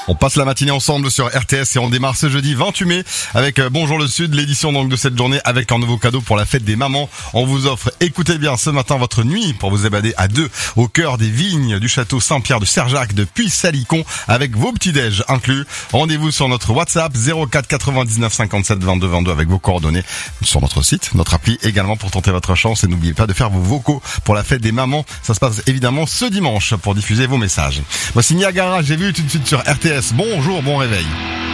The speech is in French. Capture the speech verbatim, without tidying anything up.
On passe la matinée ensemble sur R T S et on démarre ce jeudi vingt-huit mai avec Bonjour le Sud, l'édition donc de cette journée avec un nouveau cadeau pour la fête des mamans. On vous offre, écoutez bien, ce matin votre nuit pour vous évader à deux au cœur des vignes du château Saint-Pierre de Serjac de Puy-Salicon avec vos petits-déj inclus. Rendez-vous sur notre WhatsApp zéro quatre quatre-vingt-dix-neuf cinquante-sept vingt-deux vingt-deux avec vos coordonnées sur notre site, notre appli également pour tenter votre chance et n'oubliez pas de faire vos vocaux pour la fête des mamans. Ça se passe évidemment ce dimanche pour diffuser vos messages. Voici Niagara, j'ai vu tout de suite sur R T S. Bonjour, bon réveil.